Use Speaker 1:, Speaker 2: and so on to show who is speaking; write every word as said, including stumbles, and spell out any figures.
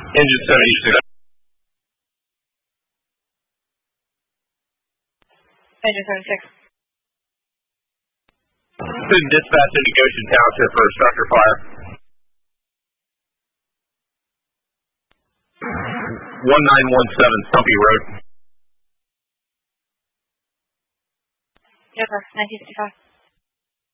Speaker 1: Engine seventy-six.
Speaker 2: Engine seventy-six.
Speaker 1: Student dispatch into Goshen Township for a structure fire. one nine one seven Stumpy Road.
Speaker 2: Yes, sir. nineteen fifty-five.